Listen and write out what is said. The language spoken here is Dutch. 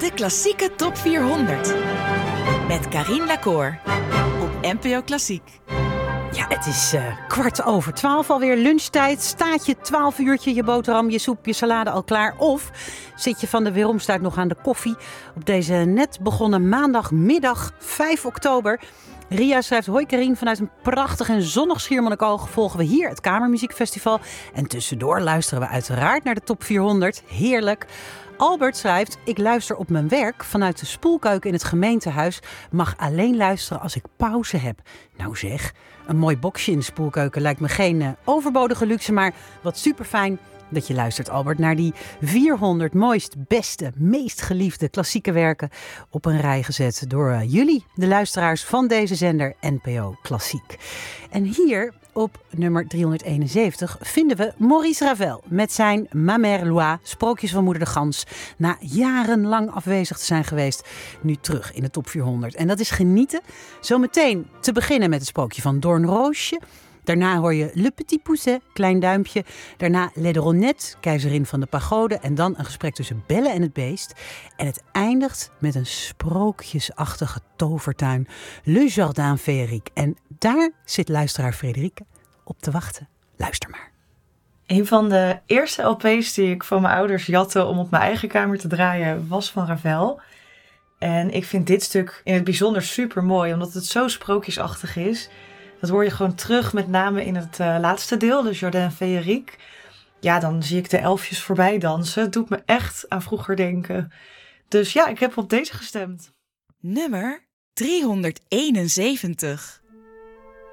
De klassieke top 400. Met Carine Lacour. Op NPO Klassiek. Ja, het is 12:15 alweer, lunchtijd. Staat je 12 uurtje je boterham, je soep, je salade al klaar? Of zit je van de weeromstuit nog aan de koffie op deze net begonnen maandagmiddag 5 oktober... Ria schrijft: hoi Carine, vanuit een prachtig en zonnig Schiermonnikoog volgen we hier het Kamermuziekfestival. En tussendoor luisteren we uiteraard naar de top 400. Heerlijk. Albert schrijft: ik luister op mijn werk vanuit de spoelkeuken in het gemeentehuis. Mag alleen luisteren als ik pauze heb. Nou zeg, een mooi boxje in de spoelkeuken lijkt me geen overbodige luxe, maar wat superfijn dat je luistert, Albert, naar die 400 mooist, beste, meest geliefde klassieke werken op een rij gezet door jullie, de luisteraars van deze zender NPO Klassiek. En hier op nummer 371 vinden we Maurice Ravel met zijn Ma Mère Loire, Sprookjes van Moeder de Gans. Na jarenlang afwezig te zijn geweest, nu terug in de top 400. En dat is genieten. Zometeen te beginnen met het sprookje van Doornroosje. Daarna hoor je Le Petit Poucet, Klein Duimpje. Daarna Laidronette, Keizerin van de Pagode. En dan een gesprek tussen Belle en het Beest. En het eindigt met een sprookjesachtige tovertuin, Le Jardin Féerique. En daar zit luisteraar Frederike op te wachten. Luister maar. Een van de eerste LP's die ik van mijn ouders jatte om op mijn eigen kamer te draaien was van Ravel. En ik vind dit stuk in het bijzonder super mooi, omdat het zo sprookjesachtig is. Dat hoor je gewoon terug, met name in het laatste deel, de Jardin Féerique. Ja, dan zie ik de elfjes voorbij dansen. Het doet me echt aan vroeger denken. Dus ja, ik heb op deze gestemd. Nummer 371.